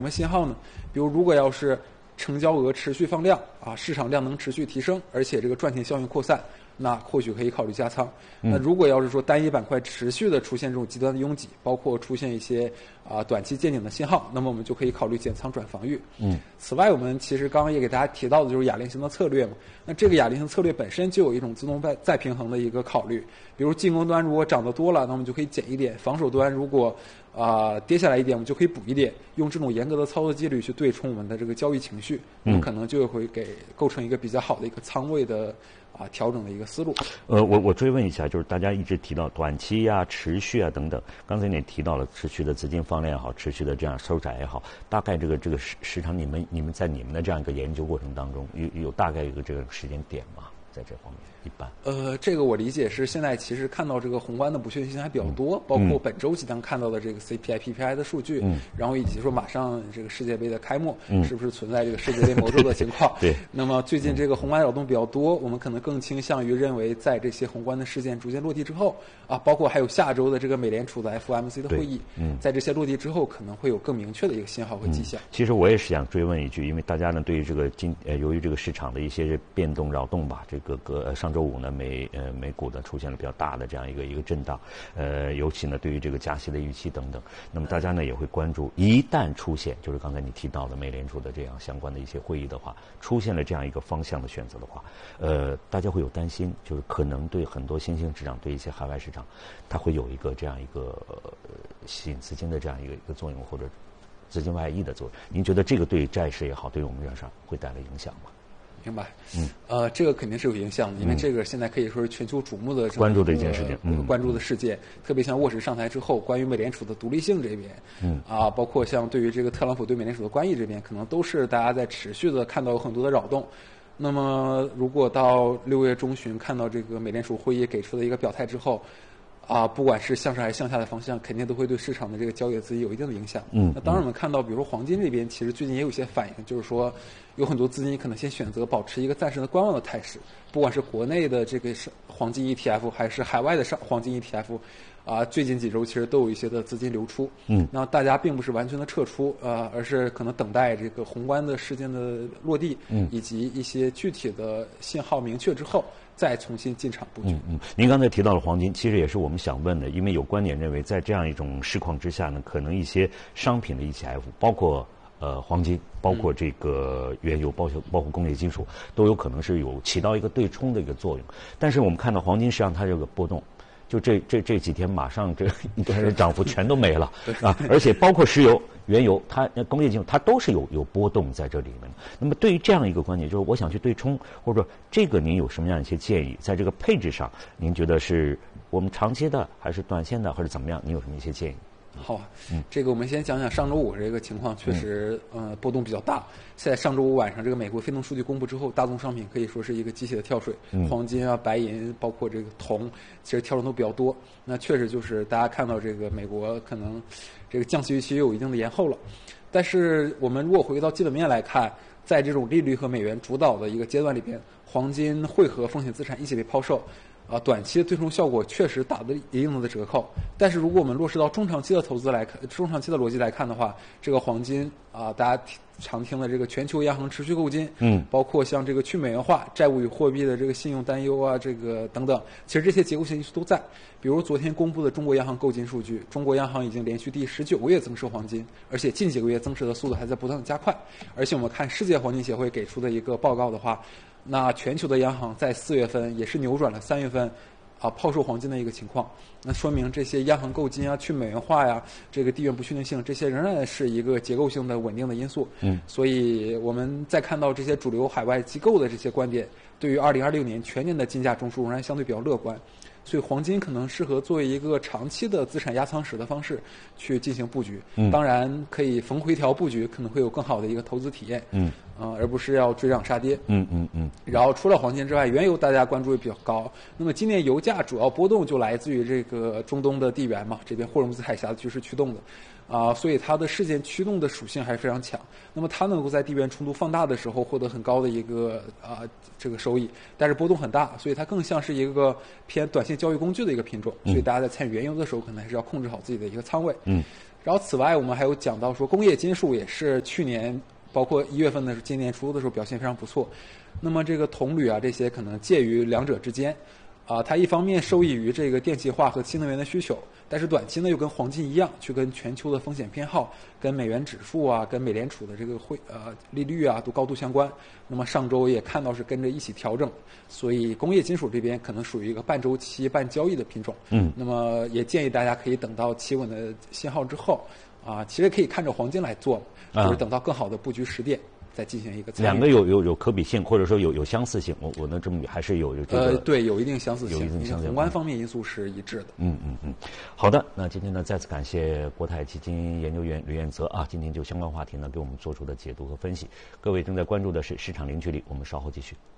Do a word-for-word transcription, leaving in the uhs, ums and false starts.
什么信号呢？比如如果要是成交额持续放量啊，市场量能持续提升，而且这个赚钱效应扩散，那或许可以考虑加仓。那如果要是说单一板块持续的出现这种极端的拥挤，包括出现一些啊短期见顶的信号，那么我们就可以考虑减仓转防御。嗯。此外，我们其实刚刚也给大家提到的就是哑铃型的策略嘛。那这个哑铃型策略本身就有一种自动再再平衡的一个考虑，比如进攻端如果涨得多了，那我们就可以减一点；防守端如果啊、呃、跌下来一点，我们就可以补一点。用这种严格的操作纪律去对冲我们的这个交易情绪，那么可能就会给构成一个比较好的一个仓位的啊调整的一个思路。 呃，我我追问一下，就是大家一直提到短期呀、持续啊等等，刚才你也提到了持续的资金放量也好，持续的这样收窄也好，大概这个这个市市场，你们你们在你们的这样一个研究过程当中，有有大概一个这个时间点吗？在这方面一般？ 呃，这个我理解是现在其实看到这个宏观的不确定性还比较多，嗯、包括本周即将看到的这个 C P I、P P I 的数据，嗯、然后以及说马上这个世界杯的开幕，嗯、是不是存在这个世界杯魔咒的情况？ 对。 那么最近这个宏观扰动比较多，我们可能更倾向于认为，在这些宏观的事件逐渐落地之后，啊，包括还有下周的这个美联储的 F O M C 的会议，嗯，在这些落地之后，可能会有更明确的一个信号和迹象。 嗯、其实我也是想追问一句，因为大家呢对于这个今呃由于这个市场的一些变动扰动吧，这个个呃上周。周五呢，美呃美股呢出现了比较大的这样一个一个震荡，呃，尤其呢对于这个加息的预期等等，那么大家呢也会关注，一旦出现就是刚才你提到的美联储的这样相关的一些会议的话，出现了这样一个方向的选择的话，呃，大家会有担心，就是可能对很多新兴市场，对一些海外市场，它会有一个这样一个呃吸引资金的这样一个一个作用，或者资金外溢的作用。您觉得这个对债市也好，对于我们市场会带来影响吗？ 明白，嗯，呃，这个肯定是有影响的，因为这个现在可以说是全球瞩目的关注的一件事情，嗯， 关注的事件，特别像沃什上台之后，关于美联储的独立性这边，嗯，啊，包括像对于这个特朗普对美联储的关系这边，可能都是大家在持续的看到有很多的扰动。那么，如果到六月中旬看到这个美联储会议给出的一个表态之后，啊，不管是向上还是向下的方向，肯定都会对市场的这个交易资金有一定的影响。嗯，那当然我们看到，比如说黄金这边，其实最近也有一些反应，就是说有很多资金可能先选择保持一个暂时的观望的态势，不管是国内的这个黄金 E T F， 还是海外的上黄金 E T F， 啊，最近几周其实都有一些的资金流出。嗯，那大家并不是完全的撤出，呃，而是可能等待这个宏观的事件的落地，嗯，以及一些具体的信号明确之后。再重新进场布局。 嗯嗯，您刚才提到了黄金，其实也是我们想问的，因为有观点认为，在这样一种市况之下呢，可能一些商品的 E T F， 包括呃黄金，包括这个原油，包括包括工业金属，都有可能是有起到一个对冲的一个作用。但是我们看到黄金实际上它这个波动。就这这这几天，马上这一段的涨幅全都没了啊！而且包括石油、原油，它工业金属它都是有有波动在这里面。那么对于这样一个观点，就是我想去对冲，或者说这个您有什么样一些建议？在这个配置上，您觉得是我们长期的，还是短线的，还是怎么样？您有什么一些建议？ 好啊，嗯，这个我们先讲讲上周五这个情况，确实，嗯、呃，波动比较大。在上周五晚上，这个美国非农数据公布之后，大宗商品可以说是一个机械的跳水，嗯、黄金啊、白银，包括这个铜，其实跳动都比较多。那确实就是大家看到这个美国可能这个降息预期有一定的延后了。但是我们如果回到基本面来看，在这种利率和美元主导的一个阶段里边，黄金会和风险资产一起被抛售。啊，短期的对冲效果确实打的一定的折扣，但是如果我们落实到中长期的投资来看，中长期的逻辑来看的话，这个黄金啊，大家常听的这个全球央行持续购金，嗯，包括像这个去美元化、债务与货币的这个信用担忧啊，这个等等，其实这些结构性因素都在。比如昨天公布的中国央行购金数据，中国央行已经连续第十九个月增持黄金，而且近几个月增持的速度还在不断的加快。而且我们看世界黄金协会给出的一个报告的话，那全球的央行在四月份也是扭转了三月份啊抛售黄金的一个情况，那说明这些央行购金啊、去美元化呀、这个地缘不确定性，这些仍然是一个结构性的稳定的因素。嗯，所以我们再看到这些主流海外机构的这些观点，对于二零二六年全年的金价中枢仍然相对比较乐观。所以黄金可能适合作为一个长期的资产压舱石的方式去进行布局。嗯，当然可以逢回调布局，可能会有更好的一个投资体验。嗯，呃，而不是要追涨杀跌。嗯嗯嗯。然后除了黄金之外，原油大家关注也比较高。那么今年油价主要波动就来自于这个中东的地缘嘛，这边霍尔木兹海峡的局势驱动的。啊、呃，所以它的事件驱动的属性还是非常强。那么它能够在地缘冲突放大的时候获得很高的一个啊、呃、这个收益，但是波动很大，所以它更像是一个偏短线交易工具的一个品种。所以大家在参与原油的时候，可能还是要控制好自己的一个仓位。嗯。 然后此外，我们还有讲到说工业金属也是去年包括一月份的今年初的时候表现非常不错。那么这个铜铝啊这些可能介于两者之间，啊，它一方面受益于这个电气化和新能源的需求，但是短期呢又跟黄金一样，去跟全球的风险偏好、跟美元指数啊、跟美联储的这个汇呃利率啊都高度相关。那么上周也看到是跟着一起调整，所以工业金属这边可能属于一个半周期、半交易的品种。 嗯， 那么也建议大家可以等到企稳的信号之后，啊，其实可以看着黄金来做，就是等到更好的布局时点。再进行一个参与。 两个有有有可比性，或者说有有相似性，我我能这么还是有这个呃对有一定相似性， 有一定相似性， 宏观方面因素是一致的。 嗯嗯嗯，好的，那今天呢再次感谢国泰基金研究员吕彦泽啊，今天就相关话题呢给我们做出的解读和分析。各位正在关注的是市场零距离，我们稍后继续。